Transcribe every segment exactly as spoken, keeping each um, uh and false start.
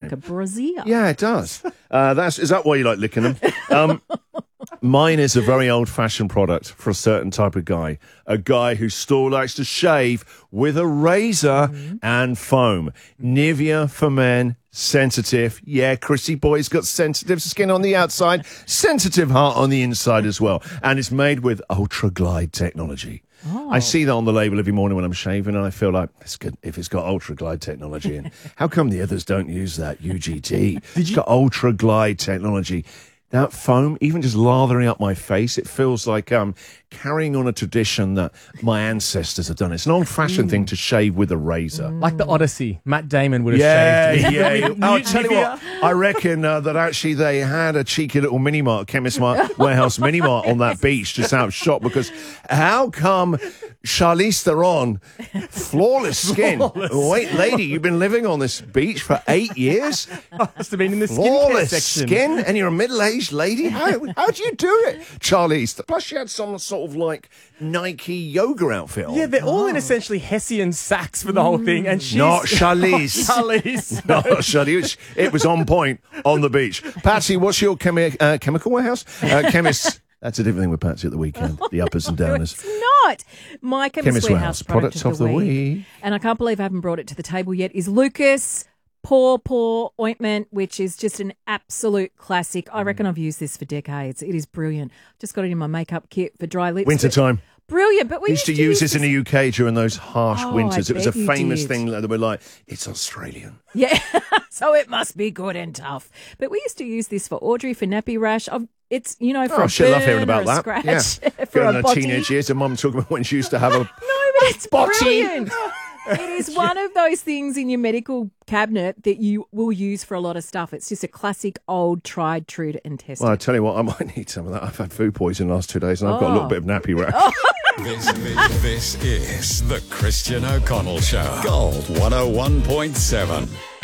like a brassiere. Yeah, it does. Uh, that's is that why you like licking them? Um, mine is a very old-fashioned product for a certain type of guy. A guy who still likes to shave with a razor mm-hmm. and foam. Nivea for men. Sensitive. Yeah, Chrissy boy's got sensitive skin on the outside, sensitive heart on the inside as well. And it's made with Ultra Glide technology. Oh. I see that on the label every morning when I'm shaving, and I feel like, it's good if it's got Ultra Glide technology. And how come the others don't use that? U G T. It's got Ultra Glide technology. That foam, even just lathering up my face, it feels like um, carrying on a tradition that my ancestors have done. It's an old-fashioned mm. thing to shave with a razor. Like the Odyssey. Matt Damon would have yeah, shaved. Yeah, yeah. I'll tell you what, I reckon uh, that actually they had a cheeky little mini-mart, Chemist Mart, Warehouse mini-mart on that beach just out of shot, because how come Charlize Theron, flawless skin. Flawless. Wait, lady, you've been living on this beach for eight years? Must have been in the skincare flawless section. Skin, and you're a middle-aged lady? How, how do you do it, Charlize? Plus, she had some sort of like Nike yoga outfit on. Yeah, they're all oh. in essentially Hessian sacks for the whole thing, and she's not Charlize. Not Charlize. Not Charlize. It was on point on the beach. Patsy, what's your chemi- uh, chemical warehouse? Uh, chemist. That's a different thing with Patsy at the weekend, the uppers and downers. It's not. My Chemist, Chemist Warehouse, Warehouse product, product of the, the week. week. And I can't believe I haven't brought it to the table yet, is Lucas Paw Paw Ointment, which is just an absolute classic. I reckon I've used this for decades. It is brilliant. Just got it in my makeup kit for dry lips. Wintertime. Brilliant, but we used, used to use this in the U K during those harsh oh, winters. I It was a famous did. thing that they were like, it's Australian. Yeah, so it must be good and tough. But we used to use this for Audrey, for nappy rash. I've, it's, you know, for oh, a shit, burn love hearing about or a that. scratch. Yeah. For Going a in body. her teenage years, her mum talking about when she used to have a No, but it's body. Brilliant. It is one of those things in your medical cabinet that you will use for a lot of stuff. It's just a classic, old, tried, true and tested. Well, I tell you what, I might need some of that. I've had food poisoning the last two days, and I've oh. got a little bit of nappy rash. Oh. This, this, this is the Christian O'Connell Show. Gold one oh one point seven.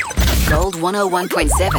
Gold one oh one point seven.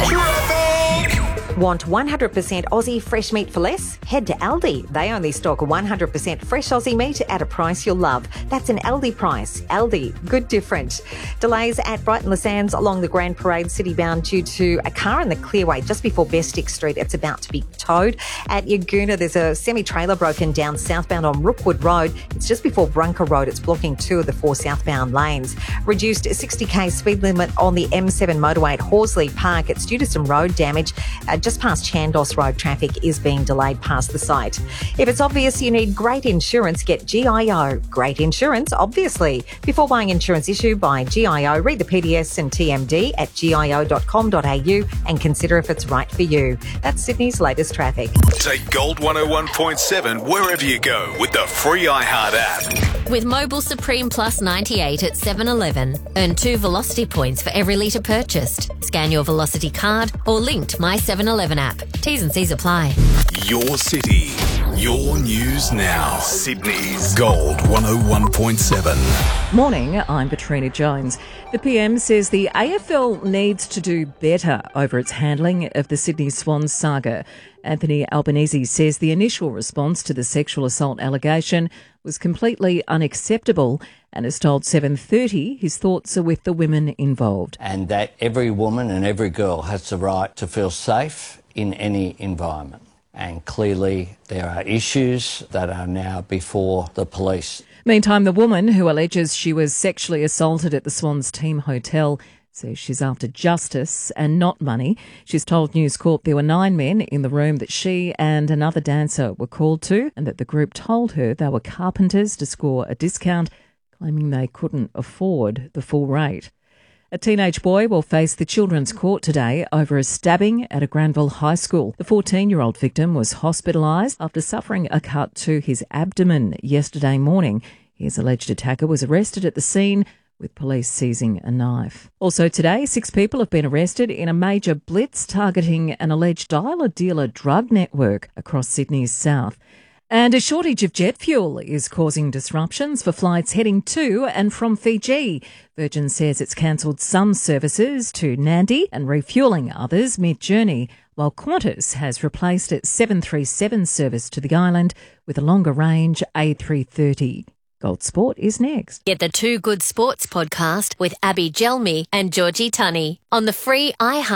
Want one hundred percent Aussie fresh meat for less? Head to Aldi. They only stock one hundred percent fresh Aussie meat at a price you'll love. That's an Aldi price. Aldi, good different. Delays at Brighton Les Sands along the Grand Parade City bound due to a car in the clearway just before Bestick Street. It's about to be towed. At Yagoona, there's a semi-trailer broken down southbound on Rookwood Road. It's just before Brunker Road. It's blocking two of the four southbound lanes. Reduced sixty k speed limit on the M seven motorway at Horsley Park. It's due to some road damage. Uh, just past Chandos Road, traffic is being delayed past the site. If it's obvious you need great insurance, get G I O. Great insurance, obviously. Before buying insurance issued by G I O, read the P D S and T M D at G I O dot com dot A U and consider if it's right for you. That's Sydney's latest traffic. Take Gold one oh one point seven wherever you go with the free iHeart app. With Mobile Supreme Plus ninety-eight at seven eleven, earn two Velocity points for every litre purchased. Scan your Velocity card or link to My seven eleven app. T's and C's apply. Your city, your news now. Sydney's Gold one oh one point seven. Morning, I'm Katrina Jones. The P M says the A F L needs to do better over its handling of the Sydney Swans saga. Anthony Albanese says the initial response to the sexual assault allegation was completely unacceptable and has told seven thirty his thoughts are with the women involved. And that every woman and every girl has the right to feel safe in any environment. And clearly there are issues that are now before the police. Meantime, the woman who alleges she was sexually assaulted at the Swans team hotel says she's after justice and not money. She's told News Corp there were nine men in the room that she and another dancer were called to, and that the group told her they were carpenters to score a discount, claiming they couldn't afford the full rate. A teenage boy will face the Children's Court today over a stabbing at a Granville High School. The fourteen-year-old victim was hospitalised after suffering a cut to his abdomen yesterday morning. His alleged attacker was arrested at the scene, with police seizing a knife. Also today, six people have been arrested in a major blitz targeting an alleged dialer-dealer drug network across Sydney's south. And a shortage of jet fuel is causing disruptions for flights heading to and from Fiji. Virgin says it's cancelled some services to Nadi and refuelling others mid-journey, while Qantas has replaced its seven thirty-seven service to the island with a longer-range A three thirty. Gold Sport is next. Get the Two Good Sports podcast with Abby Gelmi and Georgie Tunney on the free iHeart